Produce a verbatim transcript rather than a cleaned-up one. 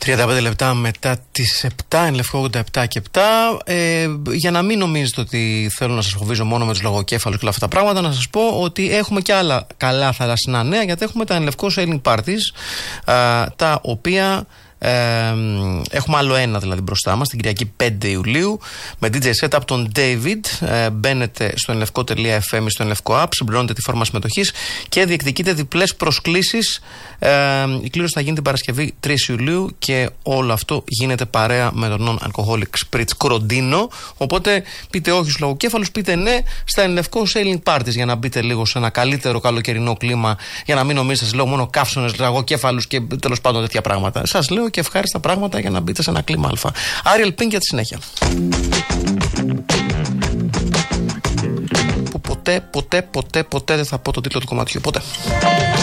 τριάντα πέντε λεπτά μετά τις επτά, είναι Λευκό ογδόντα επτά και επτά. Ε, για να μην νομίζετε ότι θέλω να σας φοβίζω μόνο με τους λογοκέφαλους και όλα αυτά τα πράγματα, να σας πω ότι έχουμε και άλλα καλά θαλασσινά νέα, γιατί έχουμε τα Λευκό Sailing Parties, α, τα οποία Ε, έχουμε άλλο ένα δηλαδή μπροστά μας την Κυριακή πέντε Ιουλίου με ντι τζέι set από τον David. ε, μπαίνετε στο ενλευκό τελεία εφ εμ ή στο ενλευκό app, συμπληρώνετε τη φόρμα συμμετοχής και διεκδικείτε διπλές προσκλήσεις. ε, η κλήρωση θα γίνει την Παρασκευή τρεις Ιουλίου και όλο αυτό γίνεται παρέα με τον Non-Alcoholic Spritz Κοροντίνο. Οπότε πείτε όχι στους λογοκέφαλους, πείτε ναι στα Ενλευκό Sailing Parties για να μπείτε λίγο σε ένα καλύτερο καλοκαιρινό κλίμα, για να μην νομίζετε, σας λέω μόνο καύσονες, λογοκέφαλους και τέλος πάντων τέτοια πράγματα. Σας λέω και ευχάριστα πράγματα για να μπείτε σε ένα κλίμα αλφα. Άριελ Πινκ για τη συνέχεια. Που ποτέ, ποτέ, ποτέ, ποτέ δεν θα πω τον τίτλο του κομματιού. Ποτέ.